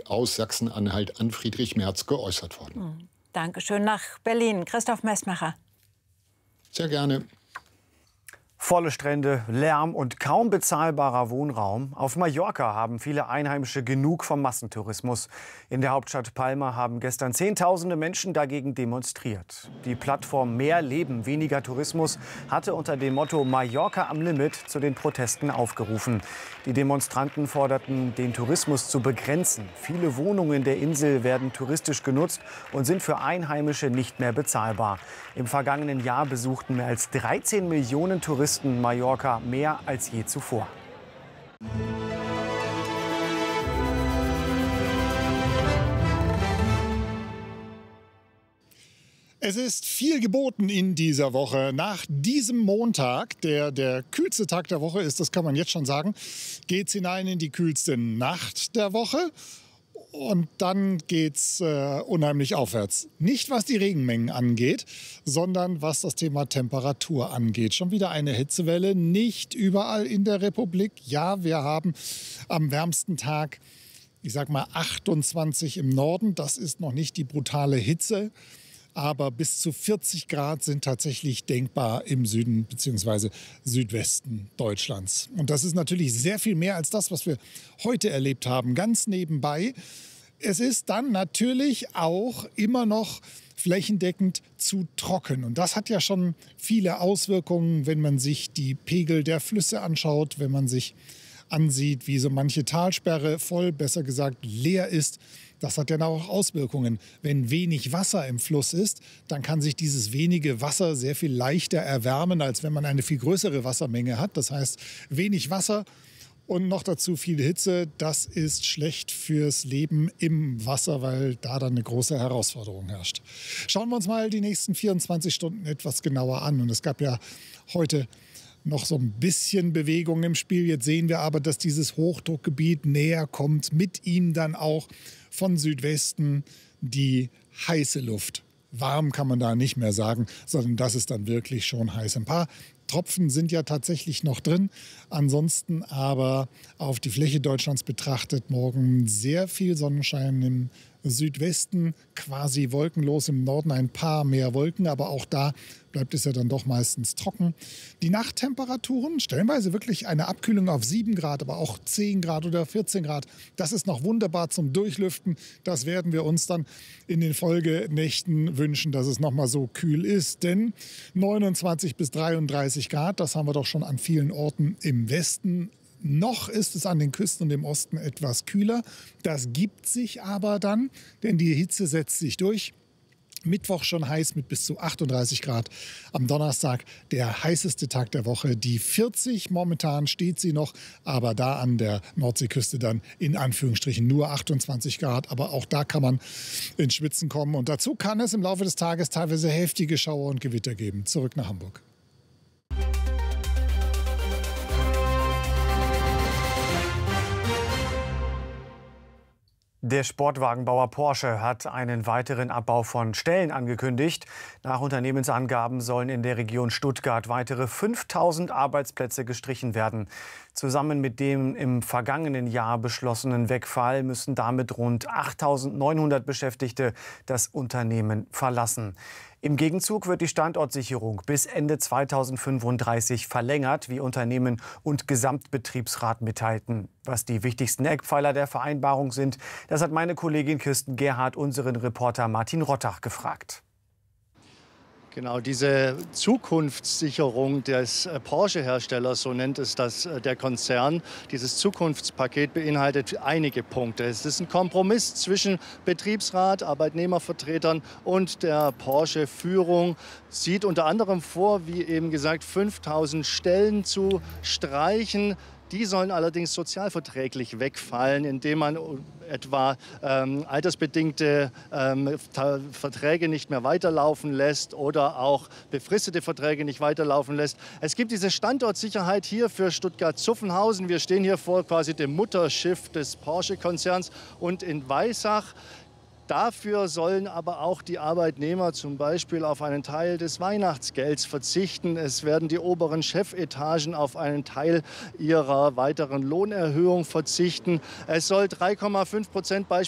aus Sachsen-Anhalt an Friedrich Merz geäußert worden. Dankeschön nach Berlin. Christoph Messmacher. Sehr gerne. Volle Strände, Lärm und kaum bezahlbarer Wohnraum. Auf Mallorca haben viele Einheimische genug vom Massentourismus. In der Hauptstadt Palma haben gestern Zehntausende Menschen dagegen demonstriert. Die Plattform Mehr Leben, weniger Tourismus hatte unter dem Motto Mallorca am Limit zu den Protesten aufgerufen. Die Demonstranten forderten, den Tourismus zu begrenzen. Viele Wohnungen der Insel werden touristisch genutzt und sind für Einheimische nicht mehr bezahlbar. Im vergangenen Jahr besuchten mehr als 13 Millionen Touristen Mallorca, mehr als je zuvor. Es ist viel geboten in dieser Woche. Nach diesem Montag, der kühlste Tag der Woche ist, das kann man jetzt schon sagen, geht es hinein in die kühlste Nacht der Woche. Und dann geht's unheimlich aufwärts. Nicht was die Regenmengen angeht, sondern was das Thema Temperatur angeht. Schon wieder eine Hitzewelle, nicht überall in der Republik. Ja, wir haben am wärmsten Tag, ich sag mal 28 im Norden. Das ist noch nicht die brutale Hitze. Aber bis zu 40 Grad sind tatsächlich denkbar im Süden bzw. Südwesten Deutschlands. Und das ist natürlich sehr viel mehr als das, was wir heute erlebt haben. Ganz nebenbei, es ist dann natürlich auch immer noch flächendeckend zu trocken. Und das hat ja schon viele Auswirkungen, wenn man sich die Pegel der Flüsse anschaut, wenn man sich ansieht, wie so manche Talsperre voll, besser gesagt leer ist. Das hat dann auch Auswirkungen. Wenn wenig Wasser im Fluss ist, dann kann sich dieses wenige Wasser sehr viel leichter erwärmen, als wenn man eine viel größere Wassermenge hat. Das heißt, wenig Wasser und noch dazu viel Hitze, das ist schlecht fürs Leben im Wasser, weil da dann eine große Herausforderung herrscht. Schauen wir uns mal die nächsten 24 Stunden etwas genauer an. Und es gab ja heute noch so ein bisschen Bewegung im Spiel. Jetzt sehen wir aber, dass dieses Hochdruckgebiet näher kommt. Mit ihm dann auch von Südwesten die heiße Luft. Warm kann man da nicht mehr sagen, sondern das ist dann wirklich schon heiß. Ein paar Tropfen sind ja tatsächlich noch drin. Ansonsten aber auf die Fläche Deutschlands betrachtet morgen sehr viel Sonnenschein im Südwesten, quasi wolkenlos, im Norden ein paar mehr Wolken, aber auch da bleibt es ja dann doch meistens trocken. Die Nachttemperaturen, stellenweise wirklich eine Abkühlung auf 7 Grad, aber auch 10 Grad oder 14 Grad. Das ist noch wunderbar zum Durchlüften. Das werden wir uns dann in den Folgenächten wünschen, dass es noch mal so kühl ist. Denn 29 bis 33 Grad, das haben wir doch schon an vielen Orten im Westen. Noch ist es an den Küsten und im Osten etwas kühler. Das gibt sich aber dann, denn die Hitze setzt sich durch. Mittwoch schon heiß mit bis zu 38 Grad. Am Donnerstag der heißeste Tag der Woche. Die 40, momentan steht sie noch, aber da an der Nordseeküste dann in Anführungsstrichen nur 28 Grad. Aber auch da kann man ins Schwitzen kommen. Und dazu kann es im Laufe des Tages teilweise heftige Schauer und Gewitter geben. Zurück nach Hamburg. Der Sportwagenbauer Porsche hat einen weiteren Abbau von Stellen angekündigt. Nach Unternehmensangaben sollen in der Region Stuttgart weitere 5.000 Arbeitsplätze gestrichen werden. Zusammen mit dem im vergangenen Jahr beschlossenen Wegfall müssen damit rund 8.900 Beschäftigte das Unternehmen verlassen. Im Gegenzug wird die Standortsicherung bis Ende 2035 verlängert, wie Unternehmen und Gesamtbetriebsrat mitteilten. Was die wichtigsten Eckpfeiler der Vereinbarung sind, das hat meine Kollegin Kirsten Gerhardt unseren Reporter Martin Rottach gefragt. Genau, diese Zukunftssicherung des Porsche-Herstellers, so nennt es das der Konzern, dieses Zukunftspaket beinhaltet einige Punkte. Es ist ein Kompromiss zwischen Betriebsrat, Arbeitnehmervertretern und der Porsche-Führung. Sieht unter anderem vor, wie eben gesagt, 5.000 Stellen zu streichen. Die sollen allerdings sozialverträglich wegfallen, indem man etwa altersbedingte Verträge nicht mehr weiterlaufen lässt oder auch befristete Verträge nicht weiterlaufen lässt. Es gibt diese Standortsicherheit hier für Stuttgart-Zuffenhausen. Wir stehen hier vor quasi dem Mutterschiff des Porsche-Konzerns und in Weissach. Dafür sollen aber auch die Arbeitnehmer zum Beispiel auf einen Teil des Weihnachtsgelds verzichten. Es werden die oberen Chefetagen auf einen Teil ihrer weiteren Lohnerhöhung verzichten. Es soll 3,5% beispielsweise